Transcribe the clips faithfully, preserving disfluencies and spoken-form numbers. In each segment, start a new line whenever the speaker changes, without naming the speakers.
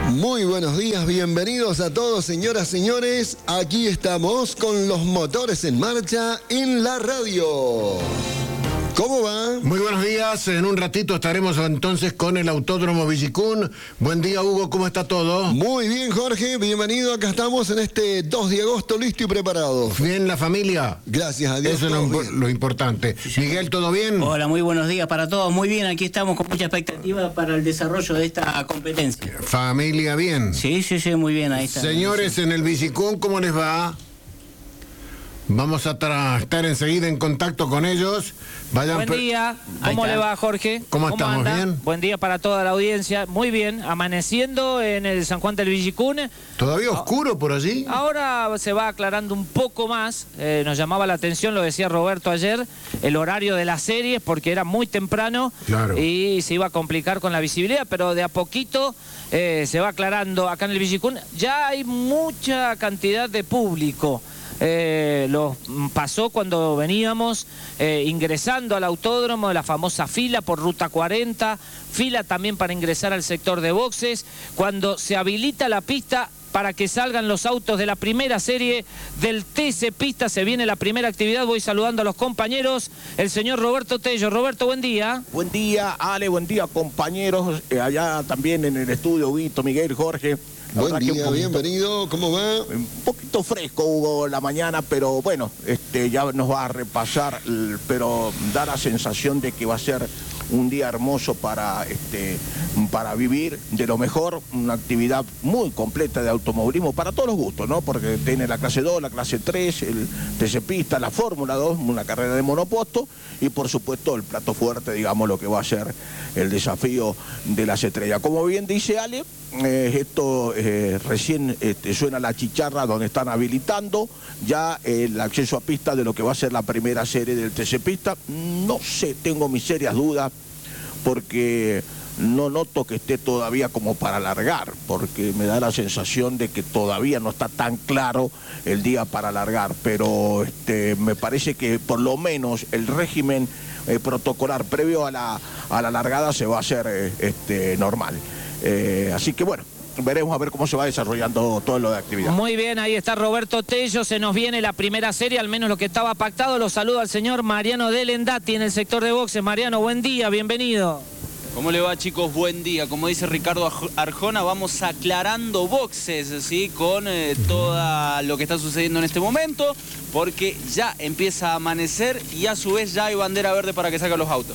Muy buenos días, bienvenidos a todos, señoras, señores. Aquí estamos con los motores en marcha en la radio. ¿Cómo va?
Muy buenos días, en un ratito estaremos entonces con el Autódromo Villicún. Buen día, Hugo, ¿cómo está todo?
Muy bien, Jorge, bienvenido. Acá estamos en este dos de agosto, listo y preparado.
¿Bien la familia?
Gracias a Dios.
Eso es lo, lo importante. Miguel, ¿todo bien?
Hola, muy buenos días para todos. Muy bien, aquí estamos con mucha expectativa para el desarrollo de esta competencia.
¿Familia bien?
Sí, sí, sí, muy bien, ahí está.
Señores, en el Villicún, ¿cómo les va? Vamos a tra- estar enseguida en contacto con ellos. Vayan
Buen día, ¿cómo le va, Jorge?
¿Cómo estamos?
anda?
¿Bien?
Buen día para toda la audiencia. Muy bien, amaneciendo en el San Juan del Villicún.
¿Todavía oscuro por allí?
Ahora se va aclarando un poco más. Eh, nos llamaba la atención, lo decía Roberto ayer, el horario de las series, porque era muy temprano.
Claro.
Y se iba a complicar con la visibilidad, pero de a poquito eh, se va aclarando acá en el Villicún. Ya hay mucha cantidad de público. Eh, lo pasó cuando veníamos eh, ingresando al autódromo, la famosa fila por ruta cuarenta, fila también para ingresar al sector de boxes, cuando se habilita la pista para que salgan los autos de la primera serie del T C Pista. Se viene la primera actividad, voy saludando a los compañeros, el señor Roberto Tello. Roberto, buen día.
Buen día, Ale, buen día, compañeros, eh, allá también en el estudio, Huguito, Miguel, Jorge. La
Buen
verdad que
día,
un poquito,
bienvenido. ¿Cómo va?
un poquito fresco, Hugo, la mañana, pero bueno, este ya nos va a repasar, el- pero da la sensación de que va a ser un día hermoso para, este, para vivir de lo mejor, una actividad muy completa de automovilismo para todos los gustos, ¿no? Porque tiene la clase dos, la clase tres, el T C Pista, la Fórmula dos, una carrera de monoposto y por supuesto el plato fuerte, digamos, lo que va a ser el desafío de las estrellas. Como bien dice Ale, eh, esto eh, recién este, suena la chicharra donde están habilitando ya el acceso a pista de lo que va a ser la primera serie del T C Pista. No sé, tengo mis serias dudas porque no noto que esté todavía como para alargar, porque me da la sensación de que todavía no está tan claro el día para alargar, pero este, me parece que por lo menos el régimen eh, protocolar previo a la, a la largada se va a hacer eh, este, normal. Eh, así que bueno, veremos a ver cómo se va desarrollando todo lo de actividad.
Muy bien, ahí está Roberto Tello, se nos viene la primera serie, al menos lo que estaba pactado. Lo saludo al señor Mariano Delendati en el sector de boxes. Mariano, buen día, bienvenido.
¿Cómo le va, chicos? Buen día. Como dice Ricardo Arjona, vamos aclarando boxes, ¿sí? Con eh, todo lo que está sucediendo en este momento, porque ya empieza a amanecer y a su vez ya hay bandera verde para que salgan los autos.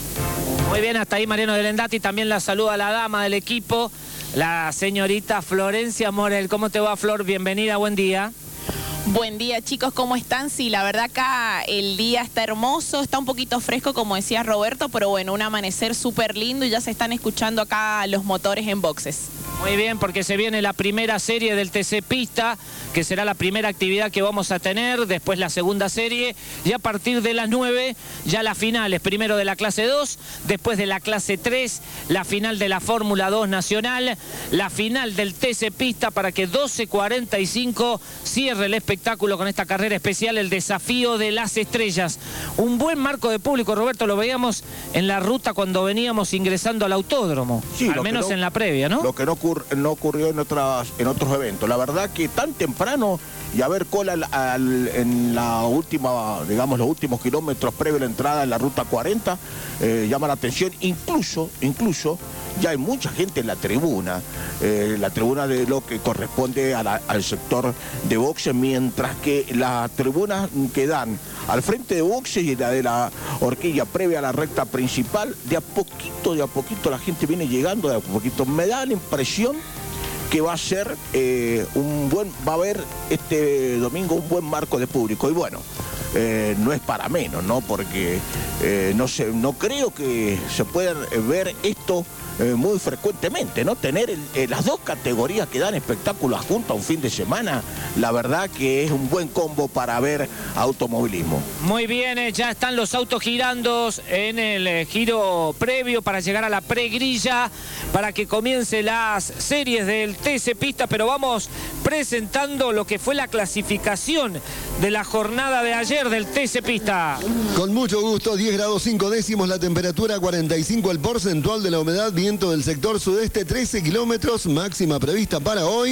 Muy bien, hasta ahí Mariano Delendati. También la saluda la dama del equipo, la señorita Florencia Morel. ¿Cómo te va, Flor? Bienvenida, buen día.
Buen día, chicos, ¿cómo están? Sí, la verdad acá el día está hermoso, está un poquito fresco, como decía Roberto, pero bueno, un amanecer súper lindo y ya se están escuchando acá los motores en boxes.
Muy bien, porque se viene la primera serie del T C Pista, que será la primera actividad que vamos a tener, después la segunda serie, y a partir de las nueve ya las finales, primero de la clase dos, después de la clase tres, la final de la Fórmula dos Nacional, la final del T C Pista para que doce cuarenta y cinco cierre el espectáculo con esta carrera especial, el desafío de las estrellas. Un buen marco de público, Roberto, lo veíamos en la ruta cuando veníamos ingresando al autódromo,
Sí,
al
lo que
menos
no-
en la previa, ¿no?
Lo que no, ocur- no ocurrió en, otras, en otros eventos. La verdad que tan temprano y haber cola al- al- en la última, digamos, los últimos kilómetros previo a la entrada en la ruta cuarenta, eh, llama la atención. Incluso, incluso, ya hay mucha gente en la tribuna, eh, la tribuna de lo que corresponde a la- al sector de boxes, mientras que las tribunas que dan al frente de boxes y la de la horquilla previa a la recta principal, de a poquito, de a poquito la gente viene llegando, de a poquito. Me da la impresión que va a ser eh, un buen, va a haber este domingo un buen marco de público. Y bueno, eh, no es para menos, ¿no? Porque eh, no sé, no creo que se puedan ver esto eh, muy frecuentemente, ¿no? Tener el, eh, las dos categorías que dan espectáculos juntos a un fin de semana, la verdad que es un buen combo para ver automovilismo.
Muy bien, eh, ya están los autos girando en el eh, giro previo para llegar a la pregrilla, para que comience las series del T C Pista, pero vamos presentando lo que fue la clasificación de la jornada de ayer del T C Pista.
Con mucho gusto, diez grados cinco décimos la temperatura, cuarenta y cinco el porcentual de la humedad, viento del sector sudeste, trece kilómetros, máxima prevista para hoy.